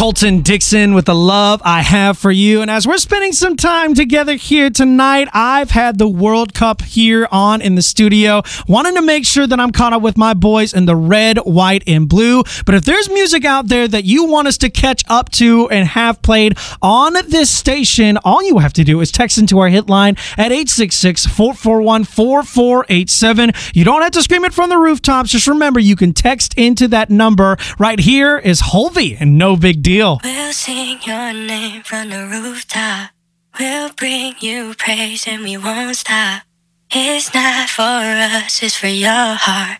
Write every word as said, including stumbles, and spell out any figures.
Colton Dixon with the love I have for you. And as we're spending some time together here tonight, I've had the World Cup here on in the studio, wanting to make sure that I'm caught up with my boys in the red, white, and blue. But if there's music out there that you want us to catch up to and have played on this station, all you have to do is text into our hit line at eight six six, four four one, four four eight seven. You don't have to scream it from the rooftops. Just remember, you can text into that number. Right here is Holvey and No Big Deal. We'll sing your name from the rooftop. We'll bring you praise and we won't stop. It's not for us, it's for your heart.